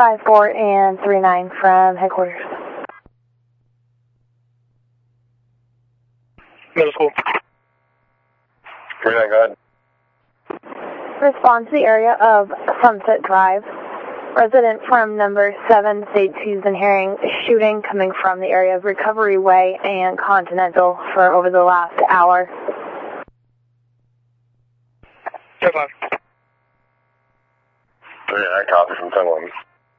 54 and 39 from headquarters. Middle school. 39, go ahead. Respond to the area of Sunset Drive. Resident from number 7 states he's been hearing shooting coming from the area of Recovery Way and Continental for over the last hour. 10-5. 39, copy from 10-1.